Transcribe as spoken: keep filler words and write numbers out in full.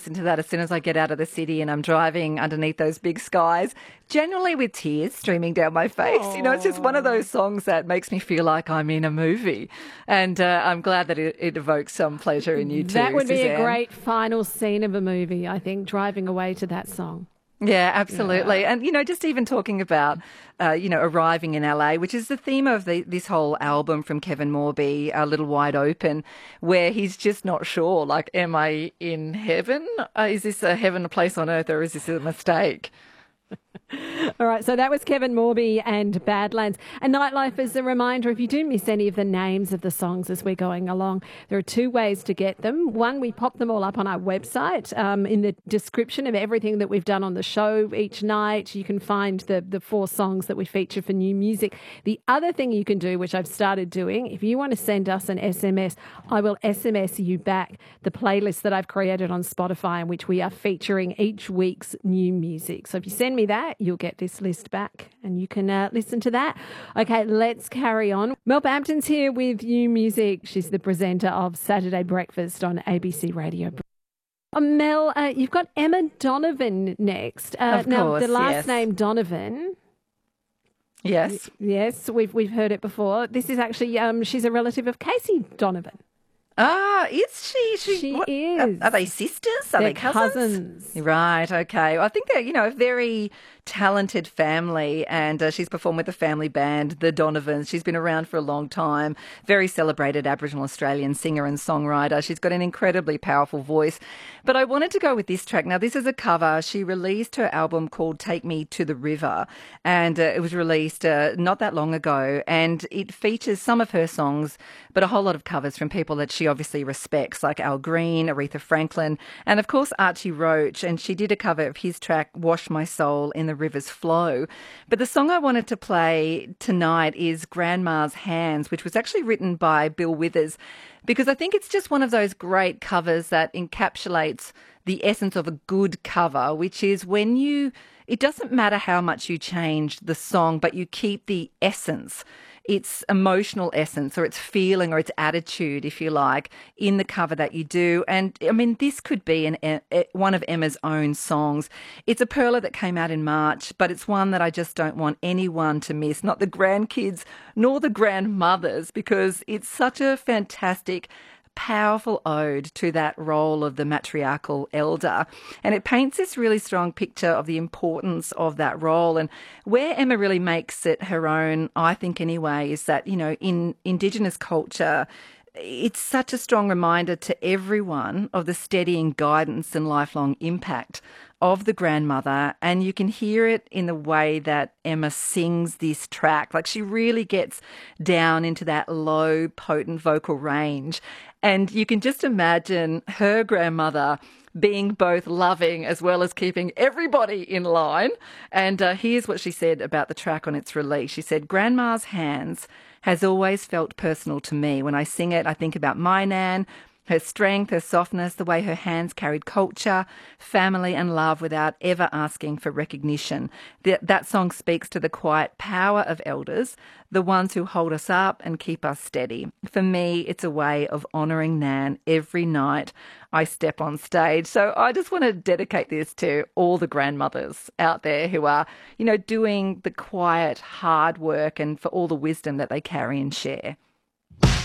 listen to that as soon as I get out of the city and I'm driving underneath those big skies, generally with tears streaming down my face. Aww. You know, it's just one of those songs that makes me feel like I'm in a movie. And uh, I'm glad that it, it evokes some pleasure in you too, That would Suzanne. be a great final scene of a movie, I think, driving away to that song. Yeah, absolutely. Yeah. And, you know, just even talking about, uh, you know, arriving in L A, which is the theme of the, this whole album from Kevin Morby, A Little Wide Open, where he's just not sure, like, am I in heaven? Uh, is this a heaven, a place on earth, or is this a mistake? All right, so that was Kevin Morby and Badlands. And Nightlife, as a reminder, if you do miss any of the names of the songs as we're going along, there are two ways to get them. One, we pop them all up on our website um, in the description of everything that we've done on the show each night. You can find the, the four songs that we feature for new music. The other thing you can do, which I've started doing, if you want to send us an S M S, I will S M S you back the playlist that I've created on Spotify in which we are featuring each week's new music. So if you send me that, you'll get this list back and you can uh, listen to that. Okay, let's carry on. Mel Bampton's here with You Music. She's the presenter of Saturday Breakfast on A B C Radio. Oh, Mel, uh, you've got Emma Donovan next. Uh, of now, course, the last yes. name Donovan. Yes. Yes, we've we've heard it before. This is actually, um, she's a relative of Casey Donovan. Ah, is she? She, she what, is. Are, are they sisters? Are They're they cousins? cousins? Right, okay. Well, I think they're, you know, a very talented family, and uh, she's performed with the family band, the Donovans. She's been around for a long time. Very celebrated Aboriginal Australian singer and songwriter. She's got an incredibly powerful voice. But I wanted to go with this track. Now, this is a cover. She released her album called Take Me to the River, and uh, it was released uh, not that long ago, and it features some of her songs, but a whole lot of covers from people that she obviously respects, like Al Green, Aretha Franklin, and of course Archie Roach. And she did a cover of his track, Wash My Soul in the River's Flow. But the song I wanted to play tonight is Grandma's Hands, which was actually written by Bill Withers, because I think it's just one of those great covers that encapsulates the essence of a good cover, which is when you, it doesn't matter how much you change the song, but you keep the essence, its emotional essence or its feeling or its attitude, if you like, in the cover that you do. And I mean, this could be an, one of Emma's own songs. It's a perler that came out in March, but it's one that I just don't want anyone to miss, not the grandkids nor the grandmothers, because it's such a fantastic, powerful ode to that role of the matriarchal elder. And it paints this really strong picture of the importance of that role. And where Emma really makes it her own, I think anyway, is that, you know, in Indigenous culture, it's such a strong reminder to everyone of the steadying guidance and lifelong impact of the grandmother. And you can hear it in the way that Emma sings this track. Like, she really gets down into that low, potent vocal range. And you can just imagine her grandmother being both loving as well as keeping everybody in line. And uh, here's what she said about the track on its release. She said, "Grandma's Hands has always felt personal to me. When I sing it, I think about my Nan, her strength, her softness, the way her hands carried culture, family and love without ever asking for recognition. That, that song speaks to the quiet power of elders, the ones who hold us up and keep us steady. For me, it's a way of honouring Nan every night I step on stage." So I just want to dedicate this to all the grandmothers out there who are, you know, doing the quiet, hard work, and for all the wisdom that they carry and share.